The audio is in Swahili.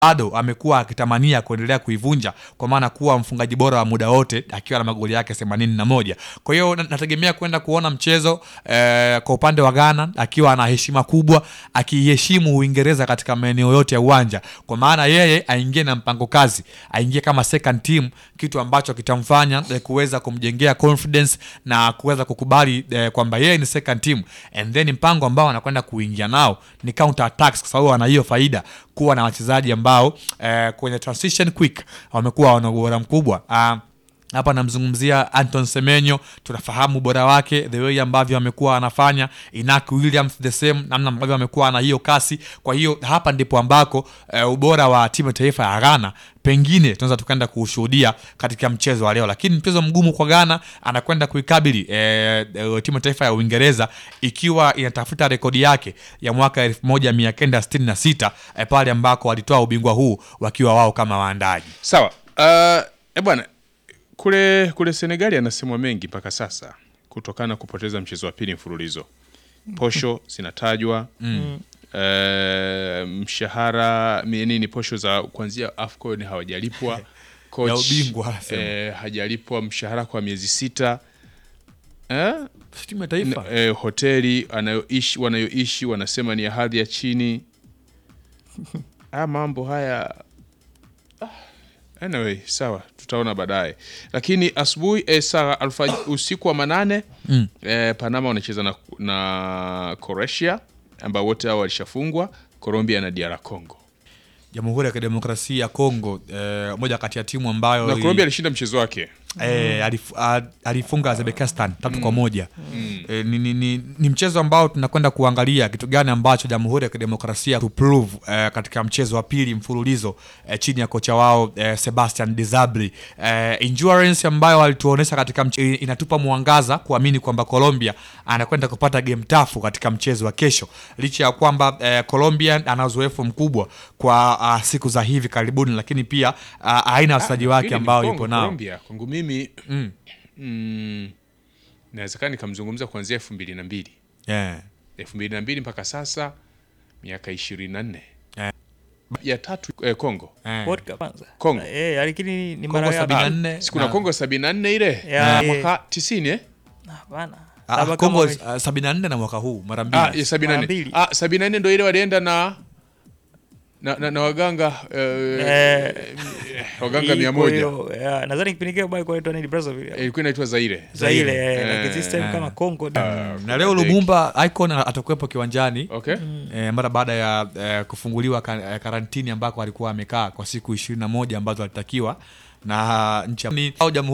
bado amekuwa akitamania kuendelea kuivunja, kwa maana kuwa mfungaji bora wa muda wote akiwa na magoli yake 81. Kwa hiyo nategemea kwenda kuona mchezo kwa upande wa Ghana akiwa ana heshima kubwa, akiheshimu Uingereza katika maeneo yote ya uwanja, kwa maana yeye aingie na mpango kazi, aingie kama second team, kitu ambacho kitamfanya kuweza kumjengea confidence na kuweza kukubali kwamba yeye ni second team, and then mpango ambao anakwenda kuingia nao ni counter attacks, kwa sababu ana hiyo faida kuwa na wachezaji ambao kwenye transition quick wamekuwa wana ubora mkubwa. Hapa namzungumzia Anton Semenyo, tunafahamu bora wake, the way ambavyo amekuwa anafanya. Inak Williams the same, namna ambavyo amekuwa na hiyo kasi. Kwa hiyo hapa ndipo ambako ubora wa timu taifa ya Ghana pengine tunaweza tukaenda kushuhudia katika mchezo wa leo, lakini mchezo mgumu kwa Ghana, anakwenda kuikabili timu taifa ya Uingereza ikiwa inatafuta rekodi yake ya mwaka 1966 pale ambako walitoa ubingwa huu wakiwa wao kama waandaji. Sawa. Bwana, kule Senegali anasemwa mengi mpaka sasa kutokana na kupoteza mchezo wa pili mfululizo. Posho zinatajwa. Mshahara nini, posho za kuanzia AFCON hawajalipwa. Coach hajalipwa mshahara kwa miezi 6. Timu taifa hoteli wanayoishi wanasema ni ya hadhi ya chini. Mambo haya anyway, sawa, tutaona baadaye. Lakini asubuhi usiku wa manane Panama wanacheza na Croatia, ambao wote hao walishafungwa. Colombia na DR Congo. Jamhuri ya Kidemokrasia ya Kongo, moja kati ya timu ambayo na Colombia alishinda mchezo wake. Alifunga Uzbekistan 3-1. Ni mchezo ambao tunakwenda kuangalia kitu gani ambacho Jamhuri ya Kidemokrasia to prove katika mchezo wa pili mfululizo chini ya kocha wao Sebastian Desabre. Endurance ambayo walituonesha katika inatupa mwangaza kuamini kwamba Colombia anakwenda kupata game tough katika mchezo wa kesho, licha ya kwamba Colombia ana uzoefu mkubwa kwa siku za hivi karibuni, lakini pia aina wachezaji wake ambao yupo nao. Colombia kwangu mimi naweza nikamzungumza kuanzia 2002. 2002 mpaka sasa miaka 24. Ya tatu Kongo. Kongo. Lakini ni mara ya 74. Sikuna Kongo 74 ile mwaka 90 Hapana. Kongo 74 na mwaka huu mara mbili. 74 ndio ile walienda na waganga waganga 100. Nadhani kipindi kile bado inaitwa nini, Brazzaville. Ilikuwa inaitwa Zaire. Lakini system kama Kongo. Na leo Lumumba Icon atakuwepo kiwanjani. Okay. Mara baada ya kufunguliwa karantini ambako alikuwa amekaa kwa siku 21 ambazo alitakiwa na nchi